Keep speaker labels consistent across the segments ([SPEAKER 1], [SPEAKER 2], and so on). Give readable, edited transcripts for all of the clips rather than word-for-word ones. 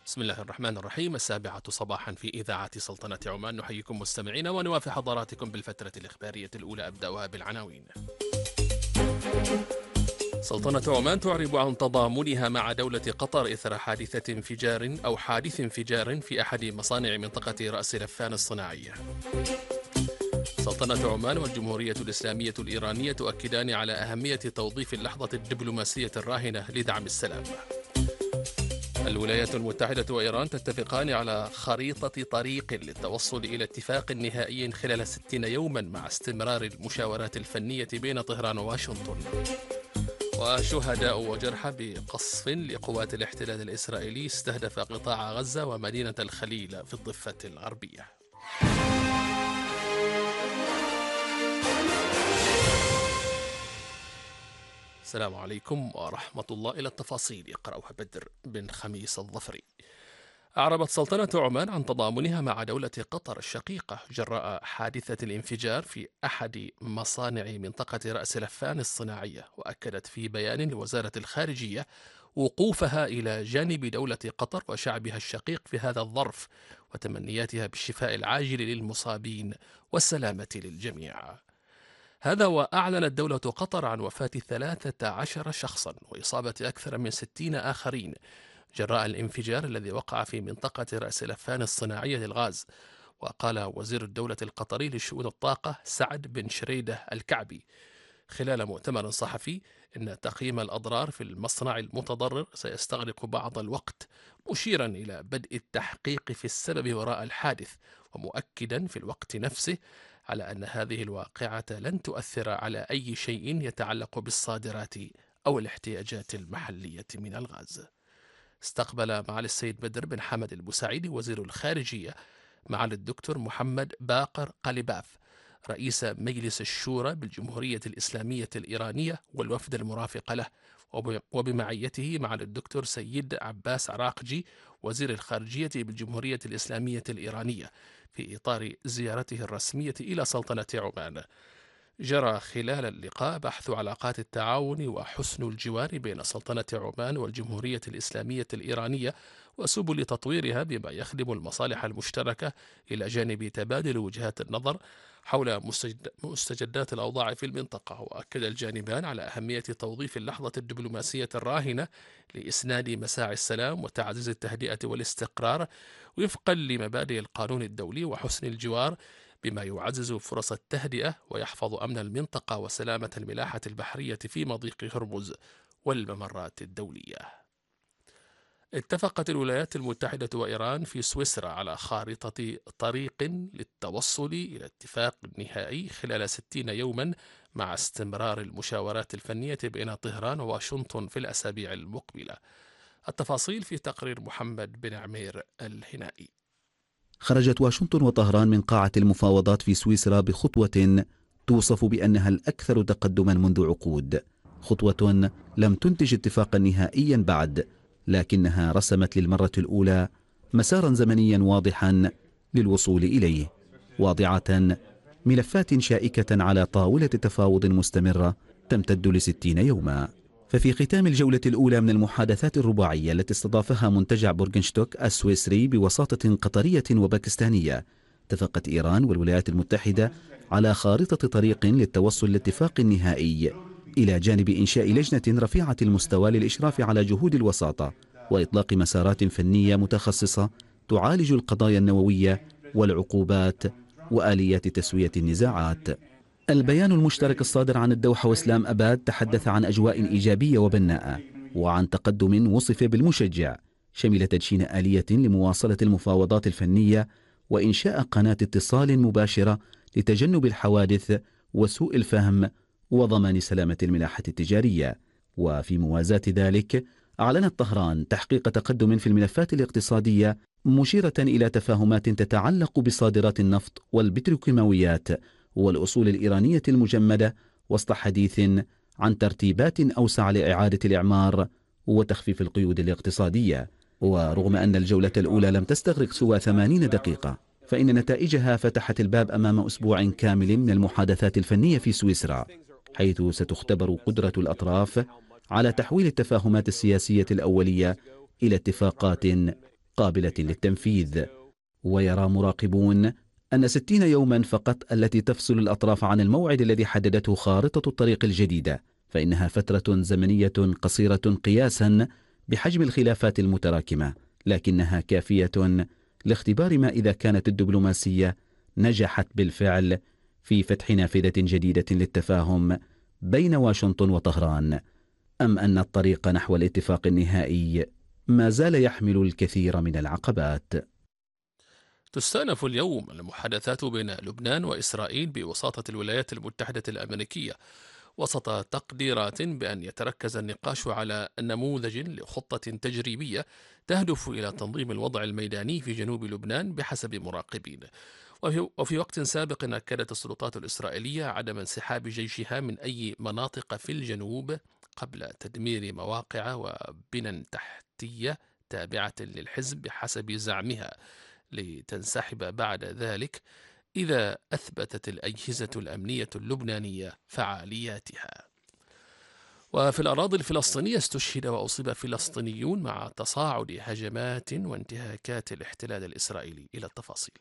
[SPEAKER 1] بسم الله الرحمن الرحيم. 7:00 صباحا في إذاعة سلطنة عمان. نحييكم مستمعينا ونوافي حضراتكم بالفترة الإخبارية الأولى. أبدأها بالعناوين. سلطنة عمان تعرب عن تضامنها مع دولة قطر إثر حادث انفجار في أحد مصانع منطقة رأس لفان الصناعية. سلطنة عمان والجمهورية الإسلامية الإيرانية تؤكدان على أهمية توظيف اللحظة الدبلوماسية الراهنة لدعم السلام. الولايات المتحدة وإيران تتفقان على خريطة طريق للتوصل إلى اتفاق نهائي خلال 60 يوما مع استمرار المشاورات الفنية بين طهران وواشنطن. وشهداء وجرحى بقصف لقوات الاحتلال الإسرائيلي استهدف قطاع غزة ومدينة الخليل في الضفة الغربية. السلام عليكم ورحمة الله. إلى التفاصيل يقرأها بدر بن خميس الظفري. أعربت سلطنة عمان عن تضامنها مع دولة قطر الشقيقة جراء حادثة الانفجار في أحد مصانع منطقة رأس لفان الصناعية، وأكدت في بيان لوزارة الخارجية وقوفها إلى جانب دولة قطر وشعبها الشقيق في هذا الظرف، وتمنياتها بالشفاء العاجل للمصابين والسلامة للجميع. هذا وأعلنت دولة قطر عن وفاة 13 شخصا وإصابة أكثر من 60 آخرين جراء الانفجار الذي وقع في منطقة رأس لفان الصناعية للغاز. وقال وزير الدولة القطري لشؤون الطاقة سعد بن شريدة الكعبي خلال مؤتمر صحفي إن تقييم الأضرار في المصنع المتضرر سيستغرق بعض الوقت، مشيرا إلى بدء التحقيق في السبب وراء الحادث، ومؤكدا في الوقت نفسه على أن هذه الواقعة لن تؤثر على أي شيء يتعلق بالصادرات أو الاحتياجات المحلية من الغاز. استقبل معالي السيد بدر بن حمد البوسعيدي وزير الخارجية معالي الدكتور محمد باقر قلباف رئيس مجلس الشورى بالجمهورية الإسلامية الإيرانية والوفد المرافق له، وبمعيته معالي الدكتور سيد عباس عراقجي وزير الخارجية بالجمهورية الإسلامية الإيرانية في إطار زيارته الرسمية إلى سلطنة عمان. جرى خلال اللقاء بحث علاقات التعاون وحسن الجوار بين سلطنة عمان والجمهورية الإسلامية الإيرانية وسبل تطويرها بما يخدم المصالح المشتركة، إلى جانب تبادل وجهات النظر حول مستجدات الأوضاع في المنطقة. وأكد الجانبان على أهمية توظيف اللحظة الدبلوماسية الراهنة لإسناد مساعي السلام وتعزيز التهدئة والاستقرار وفقا لمبادئ القانون الدولي وحسن الجوار، بما يعزز فرص التهدئة ويحفظ أمن المنطقة وسلامة الملاحة البحرية في مضيق هرمز والممرات الدولية. اتفقت الولايات المتحدة وإيران في سويسرا على خارطة طريق للتوصل إلى اتفاق نهائي خلال 60 يوما مع استمرار المشاورات الفنية بين طهران وواشنطن في الأسابيع المقبلة. التفاصيل في تقرير محمد بن عمير الهنائي.
[SPEAKER 2] خرجت واشنطن وطهران من قاعة المفاوضات في سويسرا بخطوة توصف بأنها الأكثر تقدما منذ عقود، خطوة لم تنتج اتفاقا نهائيا بعد، لكنها رسمت للمرة الأولى مسارا زمنيا واضحا للوصول إليه، واضعة ملفات شائكة على طاولة تفاوض مستمرة تمتد ل60 يوما. ففي ختام الجولة الأولى من المحادثات الرباعية التي استضافها منتجع بورغنشتوك السويسري بوساطة قطرية وباكستانية، اتفقت إيران والولايات المتحدة على خارطة طريق للتوصل لاتفاق نهائي، إلى جانب إنشاء لجنة رفيعة المستوى للإشراف على جهود الوساطة وإطلاق مسارات فنية متخصصة تعالج القضايا النووية والعقوبات وآليات تسوية النزاعات. البيان المشترك الصادر عن الدوحة وإسلام أباد تحدث عن أجواء إيجابية وبناءة وعن تقدم وصف بالمشجع، شمل تدشين آلية لمواصلة المفاوضات الفنية وإنشاء قناة اتصال مباشرة لتجنب الحوادث وسوء الفهم وضمان سلامة الملاحة التجارية. وفي موازاة ذلك أعلنت طهران تحقيق تقدم في الملفات الاقتصادية، مشيرة إلى تفاهمات تتعلق بصادرات النفط والبتروكيماويات والأصول الإيرانية المجمدة، وسط حديث عن ترتيبات أوسع لإعادة الإعمار وتخفيف القيود الاقتصادية. ورغم أن الجولة الأولى لم تستغرق سوى 80 دقيقة، فإن نتائجها فتحت الباب أمام أسبوع كامل من المحادثات الفنية في سويسرا، حيث ستختبر قدرة الأطراف على تحويل التفاهمات السياسية الأولية إلى اتفاقات قابلة للتنفيذ. ويرى مراقبون أن 60 يوما فقط التي تفصل الأطراف عن الموعد الذي حددته خارطة الطريق الجديدة، فإنها فترة زمنية قصيرة قياسا بحجم الخلافات المتراكمة، لكنها كافية لاختبار ما إذا كانت الدبلوماسية نجحت بالفعل في فتح نافذة جديدة للتفاهم بين واشنطن وطهران، أم أن الطريق نحو الاتفاق النهائي ما زال يحمل الكثير من العقبات.
[SPEAKER 1] تستأنف اليوم المحادثات بين لبنان وإسرائيل بوساطة الولايات المتحدة الأمريكية، وسط تقديرات بأن يتركز النقاش على نموذج لخطة تجريبية تهدف إلى تنظيم الوضع الميداني في جنوب لبنان بحسب مراقبين. وفي وقت سابق أكدت السلطات الإسرائيلية عدم انسحاب جيشها من أي مناطق في الجنوب قبل تدمير مواقع وبنى تحتية تابعة للحزب بحسب زعمها، لتنسحب بعد ذلك إذا أثبتت الأجهزة الأمنية اللبنانية فعالياتها. وفي الأراضي الفلسطينية استشهد وأصيب فلسطينيون مع تصاعد هجمات وانتهاكات الاحتلال الإسرائيلي. إلى التفاصيل.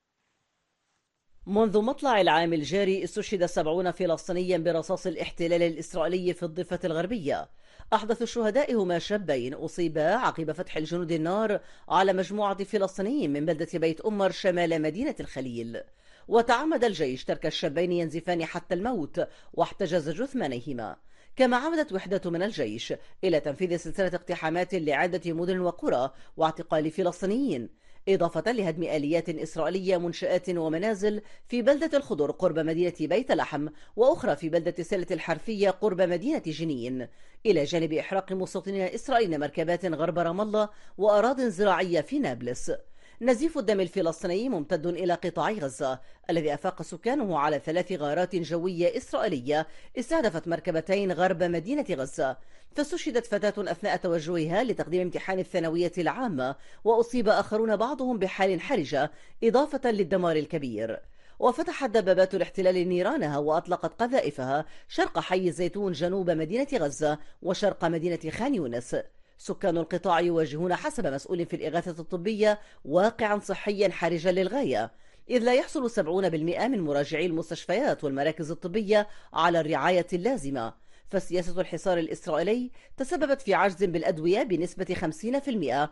[SPEAKER 3] منذ مطلع العام الجاري استشهد 70 فلسطينيا برصاص الاحتلال الإسرائيلي في الضفة الغربية. أحدث الشهداء هما شابين أصيبا عقب فتح الجنود النار على مجموعة فلسطينيين من بلدة بيت أمر شمال مدينة الخليل، وتعمد الجيش ترك الشابين ينزفان حتى الموت واحتجز جثمانيهما. كما عمدت وحدة من الجيش إلى تنفيذ سلسلة اقتحامات لعدة مدن وقرى واعتقال فلسطينيين، إضافة لهدم آليات إسرائيلية منشآت ومنازل في بلدة الخضر قرب مدينة بيت لحم، وأخرى في بلدة سلة الحرفية قرب مدينة جنين، إلى جانب إحراق مستوطنين إسرائيليين مركبات غرب رام الله وأراضٍ زراعية في نابلس. نزيف الدم الفلسطيني ممتد إلى قطاع غزة الذي أفاق سكانه على 3 غارات جوية إسرائيلية استهدفت مركبتين غرب مدينة غزة. فاستشهدت فتاة أثناء توجهها لتقديم امتحان الثانوية العامة، وأصيب آخرون بعضهم بحال حرجة إضافة للدمار الكبير. وفتحت دبابات الاحتلال نيرانها وأطلقت قذائفها شرق حي الزيتون جنوب مدينة غزة وشرق مدينة خان يونس. سكان القطاع يواجهون حسب مسؤول في الإغاثة الطبية واقعا صحيا حرجا للغاية، إذ لا يحصل 70% من مراجعي المستشفيات والمراكز الطبية على الرعاية اللازمة. فسياسة الحصار الإسرائيلي تسببت في عجز بالأدوية بنسبة 50%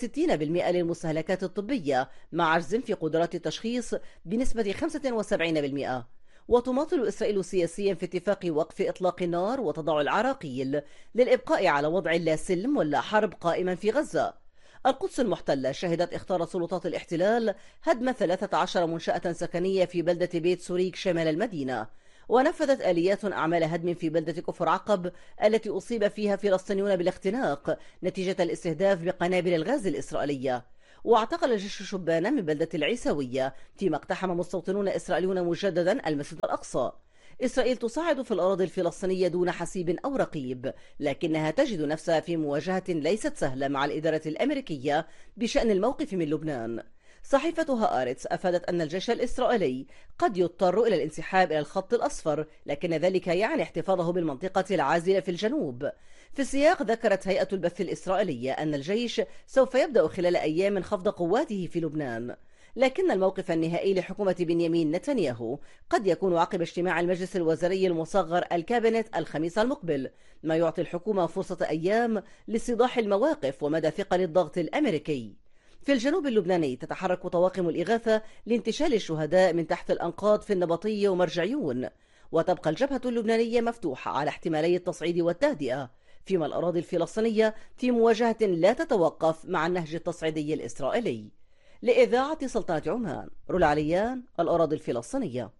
[SPEAKER 3] و60% للمستهلكات الطبية، مع عجز في قدرات التشخيص بنسبة 75%. وتماطل إسرائيل سياسيا في اتفاق وقف إطلاق النار وتضع العراقيل للإبقاء على وضع لا سلم ولا حرب قائما في غزة. القدس المحتلة شهدت اختار سلطات الاحتلال هدم 13 منشأة سكنية في بلدة بيت سوريك شمال المدينة، ونفذت آليات أعمال هدم في بلدة كفر عقب التي أصيب فيها فلسطينيون بالاختناق نتيجة الاستهداف بقنابل الغاز الإسرائيلية. واعتقل الجيش شبانا من بلدة العيساوية فيما اقتحم مستوطنون إسرائيليون مجددا المسجد الأقصى. إسرائيل تصاعد في الأراضي الفلسطينية دون حسيب أو رقيب، لكنها تجد نفسها في مواجهة ليست سهلة مع الإدارة الأمريكية بشأن الموقف من لبنان. صحيفة هآرتس أفادت أن الجيش الإسرائيلي قد يضطر إلى الانسحاب إلى الخط الأصفر، لكن ذلك يعني احتفاظه بالمنطقة العازلة في الجنوب. في السياق ذكرت هيئة البث الإسرائيلية أن الجيش سوف يبدأ خلال أيام خفض قواته في لبنان، لكن الموقف النهائي لحكومة بنيامين نتنياهو قد يكون عقب اجتماع المجلس الوزاري المصغر الكابينت الخميس المقبل، ما يعطي الحكومة فرصة أيام لاستيضاح المواقف ومدى ثقل الضغط الأمريكي. في الجنوب اللبناني تتحرك طواقم الإغاثة لانتشال الشهداء من تحت الأنقاض في النبطية ومرجعيون، وتبقى الجبهة اللبنانية مفتوحة على احتمالي التصعيد والتهدئة، فيما الأراضي الفلسطينية في مواجهة لا تتوقف مع النهج التصعيدي الإسرائيلي. لإذاعة سلطنة عمان، رولا عليان، الأراضي الفلسطينية.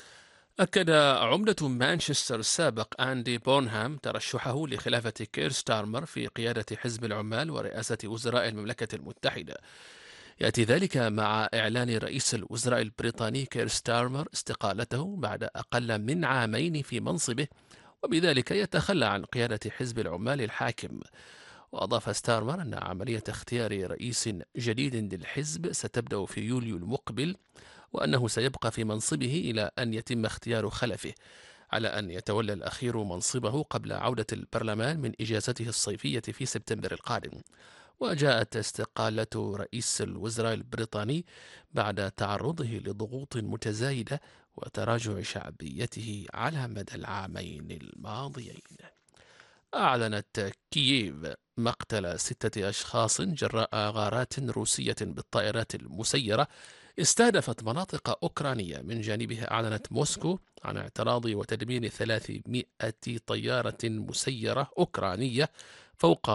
[SPEAKER 1] أكد عمدة مانشستر السابق أندي بونهام ترشحه لخلافة كير ستارمر في قيادة حزب العمال ورئاسة وزراء المملكة المتحدة. يأتي ذلك مع إعلان رئيس الوزراء البريطاني كير ستارمر استقالته بعد أقل من عامين في منصبه، وبذلك يتخلى عن قيادة حزب العمال الحاكم. وأضاف ستارمر أن عملية اختيار رئيس جديد للحزب ستبدأ في يوليو المقبل، وأنه سيبقى في منصبه إلى أن يتم اختيار خلفه، على أن يتولى الأخير منصبه قبل عودة البرلمان من إجازته الصيفية في سبتمبر القادم. وجاءت استقالة رئيس الوزراء البريطاني بعد تعرضه لضغوط متزايدة وتراجع شعبيته على مدى العامين الماضيين. أعلنت كييف مقتل 6 أشخاص جراء غارات روسية بالطائرات المسيرة استهدفت مناطق أوكرانية. من جانبها أعلنت موسكو عن اعتراض وتدمير 300 طيارة مسيرة أوكرانية فوق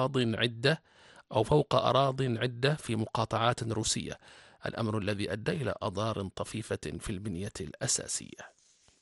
[SPEAKER 1] أراضٍ عدة في مقاطعات روسية، الأمر الذي أدى إلى أضرار طفيفة في البنية الأساسية.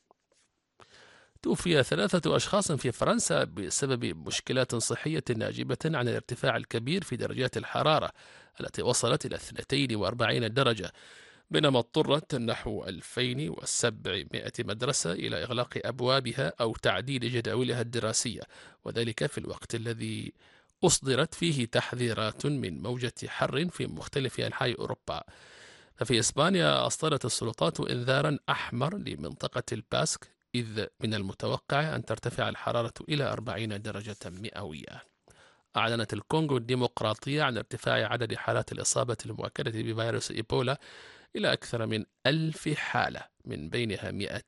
[SPEAKER 1] توفي 3 أشخاص في فرنسا بسبب مشكلات صحية ناجمة عن الارتفاع الكبير في درجات الحرارة التي وصلت إلى 42 درجة، بينما اضطرت نحو 2700 مدرسة إلى إغلاق أبوابها أو تعديل جداولها الدراسية، وذلك في الوقت الذي أصدرت فيه تحذيرات من موجة حر في مختلف أنحاء أوروبا. ففي إسبانيا أصدرت السلطات إنذارا أحمر لمنطقة الباسك، إذ من المتوقع أن ترتفع الحرارة إلى 40 درجة مئوية. أعلنت الكونغو الديمقراطية عن ارتفاع عدد حالات الإصابة المؤكدة بفيروس إيبولا إلى أكثر من 1000 حالة، من بينها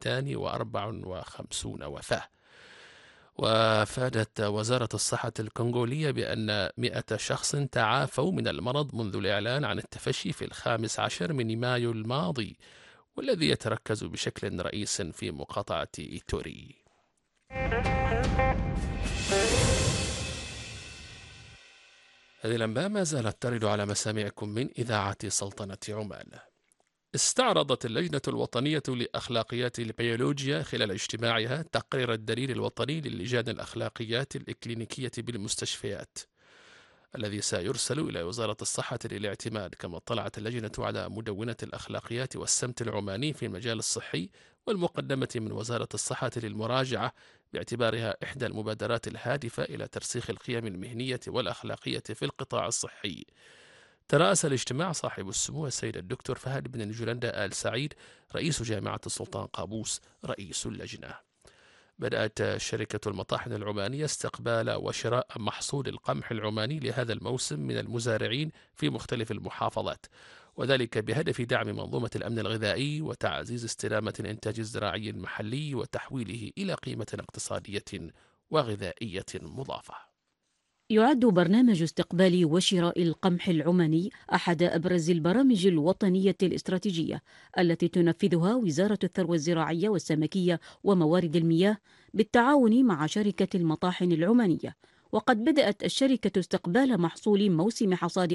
[SPEAKER 1] 254 وفاة. وافادت وزارة الصحة الكونغولية بأن 100 شخص تعافوا من المرض منذ الإعلان عن التفشي في 15 من مايو الماضي، والذي يتركز بشكل رئيس في مقاطعة إيتوري. هذه الأنباء ما زالت ترد على مسامعكم من إذاعة سلطنة عمان. استعرضت اللجنة الوطنية لأخلاقيات البيولوجيا خلال اجتماعها تقرير الدليل الوطني للجان الأخلاقيات الإكلينيكية بالمستشفيات، الذي سيرسل إلى وزارة الصحة للاعتماد. كما اطلعت اللجنة على مدونة الأخلاقيات والسمت العماني في المجال الصحي والمقدمة من وزارة الصحة للمراجعة، باعتبارها إحدى المبادرات الهادفة إلى ترسيخ القيم المهنية والأخلاقية في القطاع الصحي. ترأس الاجتماع صاحب السمو السيد الدكتور فهد بن نجولندا آل سعيد، رئيس جامعة السلطان قابوس رئيس اللجنة. بدأت شركة المطاحن العمانية استقبال وشراء محصول القمح العماني لهذا الموسم من المزارعين في مختلف المحافظات، وذلك بهدف دعم منظومة الأمن الغذائي وتعزيز استدامة الإنتاج الزراعي المحلي وتحويله إلى قيمة اقتصادية وغذائية مضافة.
[SPEAKER 4] يعد برنامج استقبال وشراء القمح العماني أحد أبرز البرامج الوطنية الاستراتيجية التي تنفذها وزارة الثروة الزراعية والسمكية وموارد المياه بالتعاون مع شركة المطاحن العمانية. وقد بدأت الشركة استقبال محصول موسم حصاد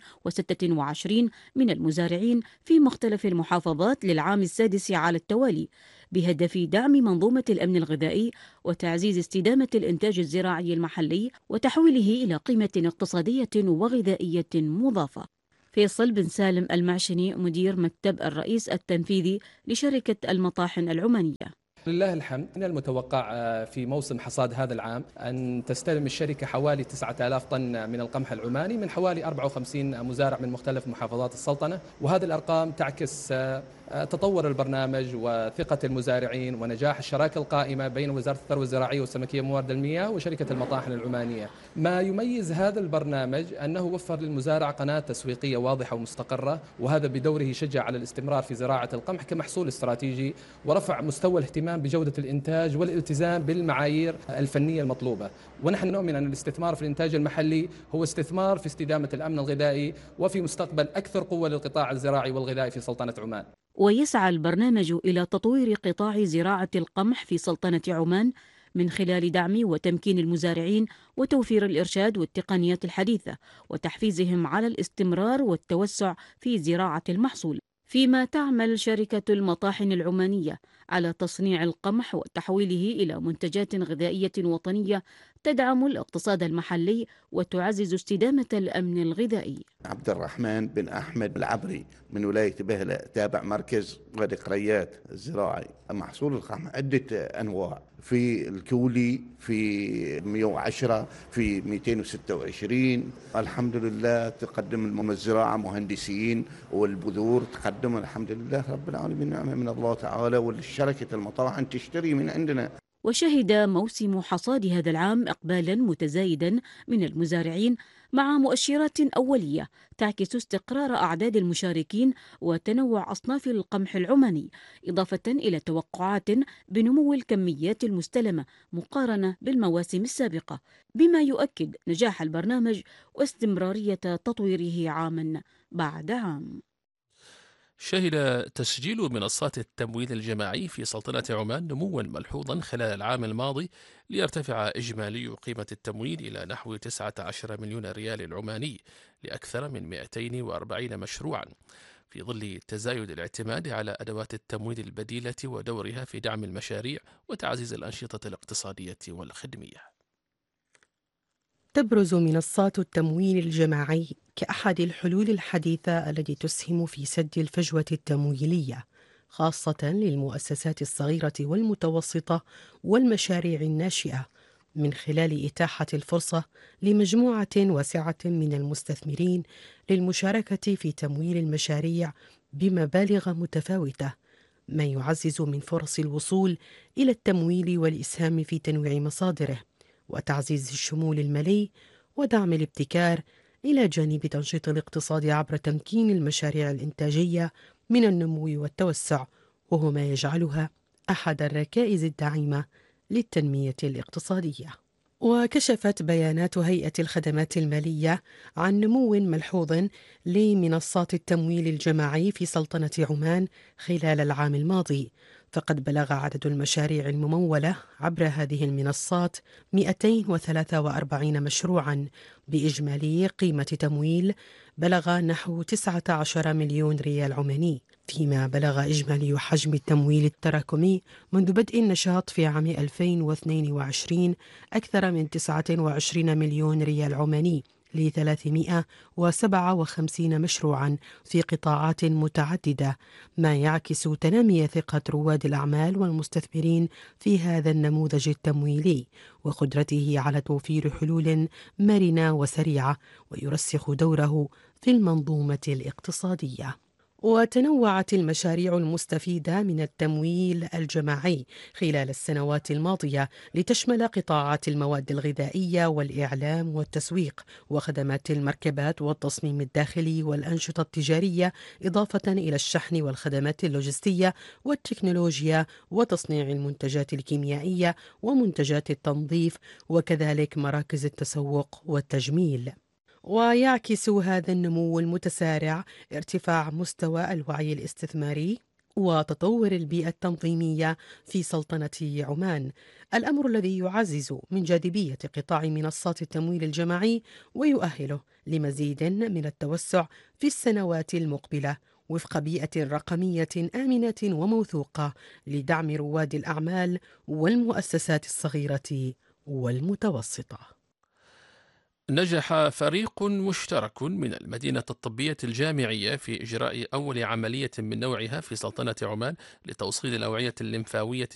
[SPEAKER 4] 2026 من المزارعين في مختلف المحافظات للعام السادس على التوالي، بهدف دعم منظومة الأمن الغذائي وتعزيز استدامة الإنتاج الزراعي المحلي وتحويله إلى قيمة اقتصادية وغذائية مضافة. فيصل بن سالم المعشني، مدير مكتب الرئيس التنفيذي لشركة المطاحن العمانية:
[SPEAKER 5] لله الحمد. من المتوقع في موسم حصاد هذا العام أن تستلم الشركة حوالي 9000 طن من القمح العماني من حوالي 54 مزارع من مختلف محافظات السلطنة، وهذه الأرقام تعكس تطور البرنامج وثقة المزارعين ونجاح الشراكة القائمة بين وزارة الثروة الزراعية والسمكية وموارد المياه وشركة المطاحن العمانية. ما يميز هذا البرنامج أنه وفر للمزارع قناة تسويقية واضحة ومستقرة، وهذا بدوره يشجع على الاستمرار في زراعة القمح كمحصول استراتيجي، ورفع مستوى الاهتمام بجودة الإنتاج والالتزام بالمعايير الفنية المطلوبة. ونحن نؤمن أن الاستثمار في الإنتاج المحلي هو استثمار في استدامة الأمن الغذائي وفي مستقبل أكثر قوة للقطاع الزراعي والغذائي في سلطنة عمان.
[SPEAKER 4] ويسعى البرنامج إلى تطوير قطاع زراعة القمح في سلطنة عمان من خلال دعم وتمكين المزارعين وتوفير الإرشاد والتقنيات الحديثة وتحفيزهم على الاستمرار والتوسع في زراعة المحصول. فيما تعمل شركة المطاحن العمانية على تصنيع القمح وتحويله إلى منتجات غذائية وطنية تدعم الاقتصاد المحلي وتعزز استدامة الأمن الغذائي.
[SPEAKER 6] عبد الرحمن بن أحمد العبري من ولاية بهلة، تابع مركز غد قريات الزراعي. محصول القمح عدة أنواع، في الكولي، في 110، في 226. الحمد لله تقدم الزراعة مهندسين، والبذور تقدم الحمد لله رب العالمين، نعمة من الله تعالى، والشركة المطاحن تشتري من عندنا.
[SPEAKER 4] وشهد موسم حصاد هذا العام إقبالا متزايدا من المزارعين مع مؤشرات أولية تعكس استقرار أعداد المشاركين وتنوع أصناف القمح العماني، إضافة إلى توقعات بنمو الكميات المستلمة مقارنة بالمواسم السابقة، بما يؤكد نجاح البرنامج واستمرارية تطويره عاما بعد عام.
[SPEAKER 1] شهد تسجيل منصات التمويل الجماعي في سلطنة عمان نموا ملحوظا خلال العام الماضي، ليرتفع إجمالي قيمة التمويل إلى نحو 19 مليون ريال عماني لأكثر من 240 مشروعا، في ظل تزايد الاعتماد على أدوات التمويل البديلة ودورها في دعم المشاريع وتعزيز الأنشطة الاقتصادية والخدمية.
[SPEAKER 7] تبرز منصات التمويل الجماعي كأحد الحلول الحديثة التي تسهم في سد الفجوة التمويلية، خاصة للمؤسسات الصغيرة والمتوسطة والمشاريع الناشئة، من خلال إتاحة الفرصة لمجموعة واسعة من المستثمرين للمشاركة في تمويل المشاريع بمبالغ متفاوتة، ما يعزز من فرص الوصول إلى التمويل والإسهام في تنويع مصادره وتعزيز الشمول المالي ودعم الابتكار، إلى جانب تنشيط الاقتصاد عبر تمكين المشاريع الإنتاجية من النمو والتوسع، وهو ما يجعلها أحد الركائز الداعمة للتنمية الاقتصادية. وكشفت بيانات هيئة الخدمات المالية عن نمو ملحوظ لمنصات التمويل الجماعي في سلطنة عمان خلال العام الماضي، فقد بلغ عدد المشاريع الممولة عبر هذه المنصات 243 مشروعا بإجمالي قيمة تمويل بلغ نحو 19 مليون ريال عماني، فيما بلغ إجمالي حجم التمويل التراكمي منذ بدء النشاط في عام 2022 أكثر من 29 مليون ريال عماني ل 357 مشروعا في قطاعات متعددة، ما يعكس تنامي ثقة رواد الأعمال والمستثمرين في هذا النموذج التمويلي وقدرته على توفير حلول مرنة وسريعة، ويرسخ دوره في المنظومة الاقتصادية. وتنوعت المشاريع المستفيدة من التمويل الجماعي خلال السنوات الماضية لتشمل قطاعات المواد الغذائية والإعلام والتسويق وخدمات المركبات والتصميم الداخلي والأنشطة التجارية، إضافة إلى الشحن والخدمات اللوجستية والتكنولوجيا وتصنيع المنتجات الكيميائية ومنتجات التنظيف، وكذلك مراكز التسوق والتجميل. ويعكس هذا النمو المتسارع ارتفاع مستوى الوعي الاستثماري وتطور البيئة التنظيمية في سلطنة عمان، الأمر الذي يعزز من جاذبية قطاع منصات التمويل الجماعي ويؤهله لمزيد من التوسع في السنوات المقبلة وفق بيئة رقمية آمنة وموثوقة لدعم رواد الأعمال والمؤسسات الصغيرة والمتوسطة.
[SPEAKER 1] نجح فريق مشترك من المدينة الطبية الجامعية في إجراء أول عملية من نوعها في سلطنة عمان لتوصيل الأوعية الليمفاوية